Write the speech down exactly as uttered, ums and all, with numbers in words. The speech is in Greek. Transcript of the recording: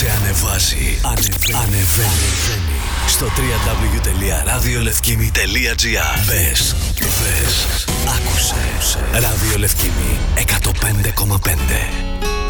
Σε ανεβάζει, ανεβαίνει, ανεβαίνει. Στο double-u double-u double-u τελεία ραδιολευκήμι τελεία τζι άρ. Μπες, δες, άκουσε. Ραδιολευκήμι εκατόν πέντε κόμμα πέντε.